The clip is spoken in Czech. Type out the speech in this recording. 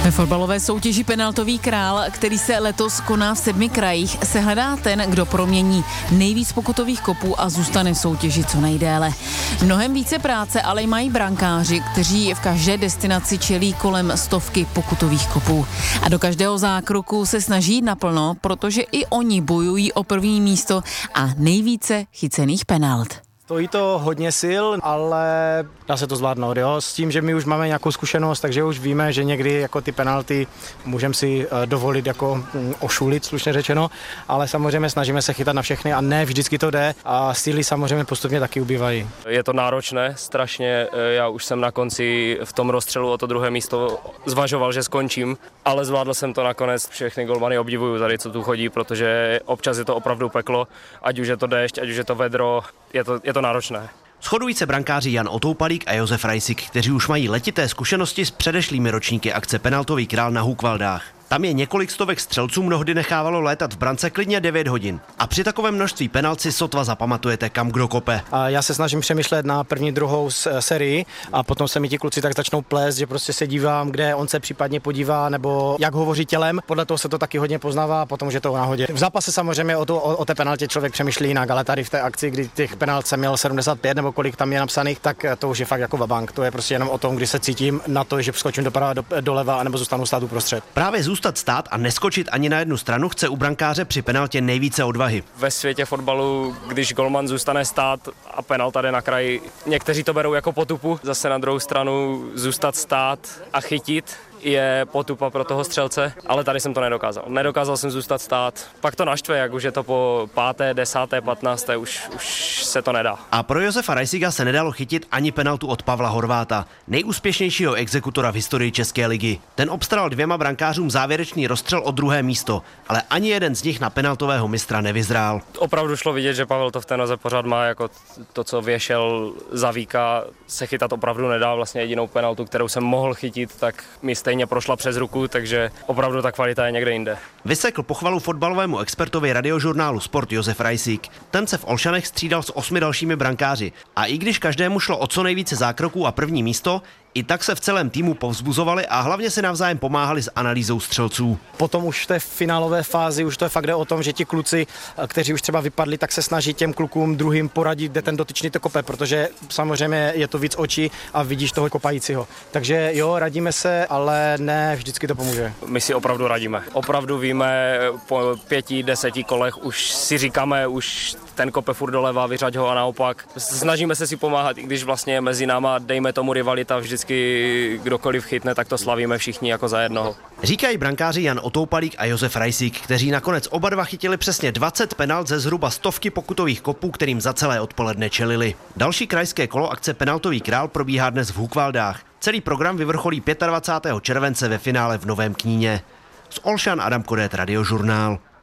Ve fotbalové soutěži Penaltový král, který se letos koná v 7 krajích, se hledá ten, kdo promění nejvíc pokutových kopů a zůstane v soutěži co nejdéle. Mnohem více práce ale mají brankáři, kteří v každé destinaci čelí kolem 100 pokutových kopů. A do každého zákroku se snaží jít naplno, protože i oni bojují o první místo a nejvíce chycených penalt. Stojí to hodně sil, ale dá se to zvládnout, jo? S tím, že my už máme nějakou zkušenost, takže už víme, že někdy jako ty penalty můžeme si dovolit jako ošulit, slušně řečeno, ale samozřejmě snažíme se chytat na všechny a ne vždycky to jde a síly samozřejmě postupně taky ubývají. Je to náročné, strašně, já už jsem na konci v tom rozstřelu o to druhé místo zvažoval, že skončím, ale zvládl jsem to nakonec, všechny golmany obdivuju tady, co tu chodí, protože občas je to opravdu peklo, ať už je to déšť, ať už je to vedro, je to náročné. Shodují se brankáři Jan Otoupalík a Josef Rajsík, kteří už mají letité zkušenosti s předešlými ročníky akce Penaltový král na Húkvaldách. Tam je několik stovek střelců mnohdy nechávalo létat v brance klidně 9 hodin. A při takovém množství penalt si sotva zapamatujete, kam kdo kope. A já se snažím přemýšlet na první, druhou sérii a potom se mi ti kluci tak začnou plést, že prostě se dívám, kde on se případně podívá nebo jak hovoří tělem. Podle toho se to taky hodně poznává a potom už je to v náhodě. V zápase samozřejmě o té penaltě člověk přemýšlí jinak, ale tady v té akci, kdy těch penalt jsem měl 75 nebo kolik tam je napsaných, tak to už je fakt jako vabank. To je prostě jenom o tom, kdy se cítím na to, že skočím doprava, doleva nebo zůstanu stát uprostřed. Právě zůstat stát a neskočit ani na jednu stranu chce u brankáře při penaltě nejvíce odvahy. Ve světě fotbalu, když golman zůstane stát a penalta jde na kraji, někteří to berou jako potupu, zase na druhou stranu zůstat stát a chytit je potupa pro toho střelce, ale tady jsem to nedokázal. Nedokázal jsem zůstat stát. Pak to naštve, jak už je to po 5., 10., 15. už se to nedá. A pro Josefa Rajsíka se nedalo chytit ani penaltu od Pavla Horváta, nejúspěšnějšího exekutora v historii České ligy. Ten obstaral 2 brankářům závěrečný rozstřel o druhé místo, ale ani jeden z nich na penaltového mistra nevyzrál. Opravdu šlo vidět, že Pavel to v té noze pořád má, jako to, co věšel za Víka, se chytat opravdu nedá. Vlastně jedinou penaltu, kterou jsem mohl chytit, tak mi stejně prošla přes ruku, takže opravdu ta kvalita je někde jinde. Vysekl pochvalu fotbalovému expertovi radiožurnálu Sport Josef Rajsík. Ten se v Olšanech střídal s 8 dalšími brankáři a i když každému šlo o co nejvíce zákroků a první místo, i tak se v celém týmu povzbuzovali a hlavně si navzájem pomáhali s analýzou střelců. Potom už v té finálové fázi už to je fakt jde o tom, že ti kluci, kteří už třeba vypadli, tak se snaží těm klukům druhým poradit, kde ten dotyčný to kope, protože samozřejmě je to víc očí a vidíš toho kopajícího. Takže jo, radíme se, ale ne vždycky to pomůže. My si opravdu radíme. Opravdu víme, po 5, 10 kolech už si říkáme, už ten kope furt doleva, vyřaď ho a naopak. Snažíme se si pomáhat, i když vlastně mezi náma, dejme tomu rivalita, vždycky kdokoliv chytne, tak to slavíme všichni jako za jednoho. Říkají brankáři Jan Otoupalík a Josef Rajsík, kteří nakonec oba dva chytili přesně 20 penalt ze zhruba 100 pokutových kopů, kterým za celé odpoledne čelili. Další krajské kolo akce Penaltový král probíhá dnes v Húkvaldách. Celý program vyvrcholí 25. července ve finále v Novém Kníně. Z Olšan Adam Kodét, Radiožurnál.